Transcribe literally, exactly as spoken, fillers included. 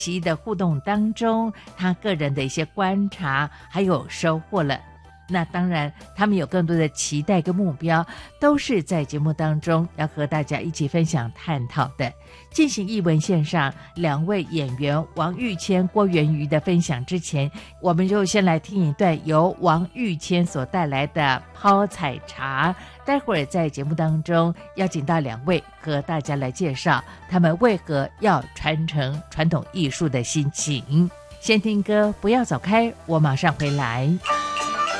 期的互动当中，他个人的一些观察还有收获了。那当然他们有更多的期待跟目标，都是在节目当中要和大家一起分享探讨的。进行艺文线上两位演员王玉谦、郭元瑜的分享之前，我们就先来听一段由王玉谦所带来的泡采茶。待会儿在节目当中邀请到两位和大家来介绍他们为何要传承传统艺术的心情。先听歌，不要走开，我马上回来。